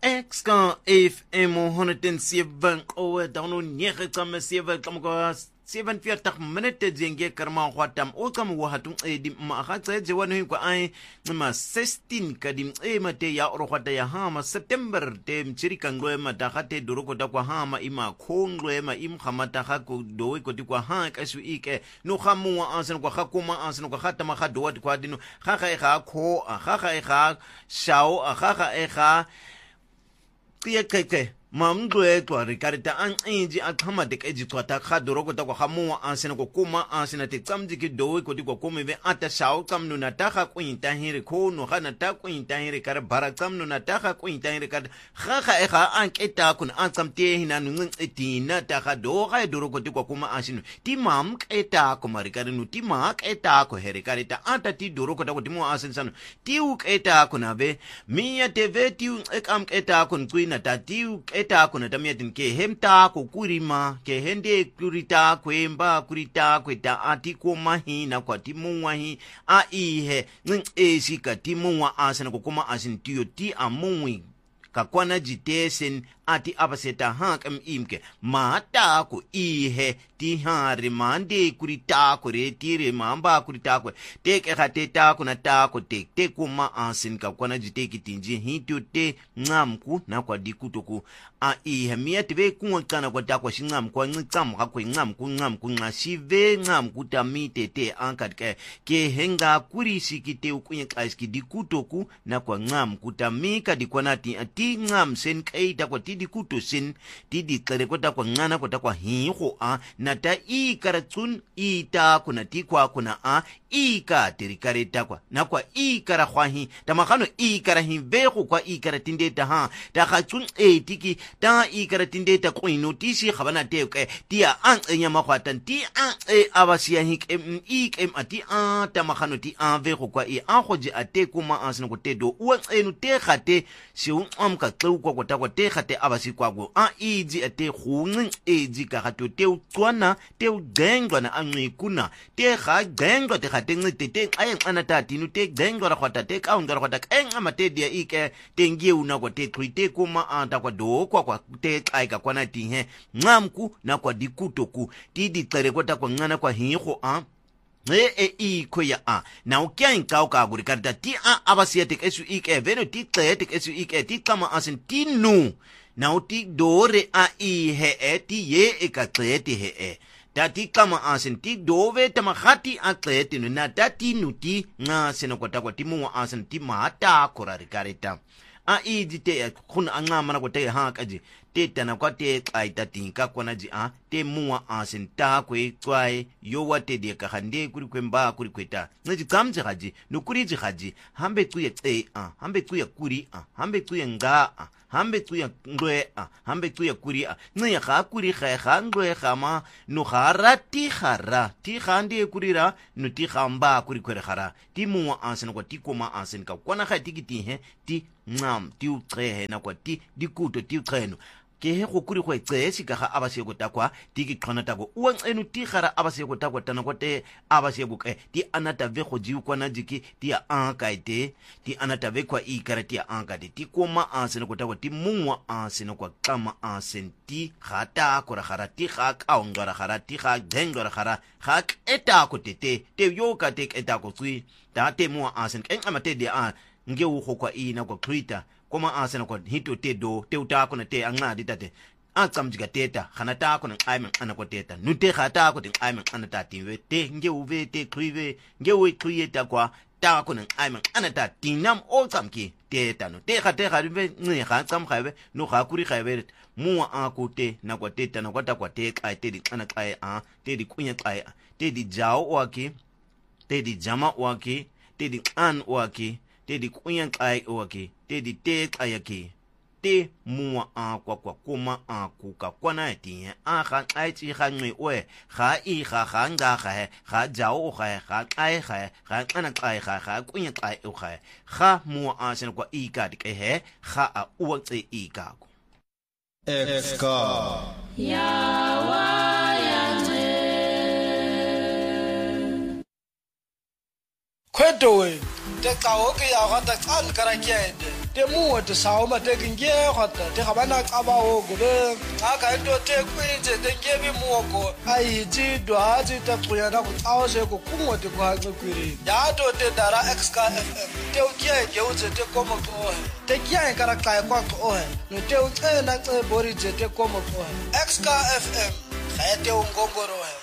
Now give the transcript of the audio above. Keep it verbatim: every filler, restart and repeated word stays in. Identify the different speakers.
Speaker 1: Exka F M honderdseven oor dan nege kama seven kama seventy-four minute jenge karma hwatam o kama wahatung e di ma khatse je wanu ko ai ma sixteen kadim e mate ya ro hwata ya ha ma September te mchiri kangwe ma ta khate doroko ta kwa ha ma ima khongwe ma im khamata kha ko do ko ti kwa ha ka su ike no khamu wa ansen kwa khakuma ansen kwa khata ma khado wat kwa dinu kha kha kha kho kha kha kha shao kha kha kha Kia keke, mam dwe twa rikarita an inji akama dek eji twa ta kha doroko ta kwa khamu ansena ko kuma ansena te tsamji ki do ko ti ko kome ve ata shao kam nu na ta kha ko inta hire ko no kha na ta ko inta hire kar bara kam nu na ta kha ko inta hire kar kha kha e kha an keta kun an tsam te hina nu ngin etina ta kha do kha doroko ti ko kuma ansinu ti mam keta ko mari kar nu ti ma keta ko here karita ata ti doroko ta ko ti mo ansenu ti u keta ko na ve miya te ve ti u ekam keta kun kuina ta ti u eta kuna tamiatin ke hemta ko kurima ke hende kurita kwemba kurita kweta ati ko mahina kwa timuwahi a ihe ngin esika timuwa asana ko kuma asin tiyo ti amui kakwana jitesen ati abaseta hankam imke mata ko ihe ti hare mande kurita ko retire mamba kurita ko teke khateta kuna ta ko tekte kuma asin kakwana jiteki tinji hitu te ngamku na kwa dikutoku a ihe miati ve kunkana kwa ta kwa shingam kwa ngam ka kwa ngam ku ngam ku ngasive ngam kutamite te ankat ke ke henga kuri sikite ukunye kaski dikutoku na kwa ngam kutamika dikwanati ati ngam sen kaita kwa di kuto sin di di kare ko ta kwa ngana ko ta kwa hiho a na ta i karatun i ta kuna ti kwa kuna a i ka tiri kare ta kwa na kwa i kara khwahi ta makano i kara hi ve go kwa i kara tinde ta ha ta ga tsun e tiki ta i kara tinde ta ko inotisi khabana te ke ti a an enya makhwatan ti a e abasia hi ke i ke ati a ta makano ti a ve go kwa i a goje ate kuma asno ko te do u enu te khate si u am ka tlu ko ko ta ko te khate abasi kwa go a iji ate khungin eji ka gato te u tswana te u gengwa na anwi kuna te ga gengwa te khate ngite te ai ana ta tinu te gengwa ra khwata te ka ungara khwata enga mate dia ike te ngie una ko te twite kuma anta kwa do kwa kwa te ai ka kwana ti he ngamku na kwa dikutoku ti di tlere ko ta kwa ngana kwa hiho a e e i ko ya a na o kya inka o ka guri karta ti a abasiatic esu ike veno ti tletic esu ike ti kama asin ti nu na o ti dore a i he e ti ye e ka tleti he e ta ti kama asin ti dove tamahati a tleti nu na ta ti nu ti nga seno kwa ta kwa ti mu asin ti mata korari karita a i di te khun anga mana ko te ha ka ji te tana kwa te kaita tinka kwana ji a te muwa asin ta kwe twai yo wate de ka hande kuri kwemba kuri kweta nji kamje haji no kuri ji haji hambe tuye tse a hambe tuye kuri a hambe tuye nga a hambe tuye ngwe a hambe tuye kuri a nya ga kuri ga ga ngwe ga ma no gara ti gara ti hande kuri ra no ti gamba kuri kwere gara ti muwa asin ko ti koma asin ka kwana ga tikiti he ti ngam ti u tre na kwa ti dikuto ti treno ke he go kuri go etsesi ka ga abase go takwa ti ki khona tako u enu ti gara abase go takwa tana go te abase go ke ti anata ve go jiu kwana jiki ti a anka ite ti anata ve kwa i kara ti a anka ti koma ansene go takwa ti mungwa ansene kwa kama ansen ti gata ko ra gara ti ga ka ongara gara ti ga dengora gara ga eta ko tete te yo ka te eta ko tsui ta te mo ansen ke amate de a nge u go kwa i na go Twitter koma asena kwa hito te do te uta ko na te anga ditate a tsamjiga teta khana ta ko na aimen ana ko teta nu te khata ko te aimen ana ta tiwe te nge u ve te krive nge u krieta kwa ta ko na aimen ana ta tinam o tsamki teta no te khate ga ve nge ga tsam khabe no ga kuri khabe mu a ko te na kwa teta na kwa ta kwa te kai te di ana kai a te di kunya kai te di jao waki te di jama waki te di an waki te di kunya kai waki te di te ayaki te mua a kwa kwa kuma a ku ka kwana ti a ga ai ti ga ngwe we ga i ga ga nga ga ga jao ga ga ai ga ga ana kai ga ga kunya kai o ga ga mua a sen kwa i ka ke he ga a u tse i ka ko
Speaker 2: exka
Speaker 3: ya wa ya ne
Speaker 2: kweto we te ka o ke ya ga ta tsal kara ke ende
Speaker 4: te muo te sauma te kinge khata te gabana qaba o gobe ga ka ndo te kwitse te ngebi muo ko ai ti do ha ti ta kuya na ku tsawo se ko kungo te kwa kwiri ya to te dara X K F M te o kia ke o te komo ko te kia ka ra ka kwa ko no te o tsena tse bori te komo ko X K F M ga te o ngongoro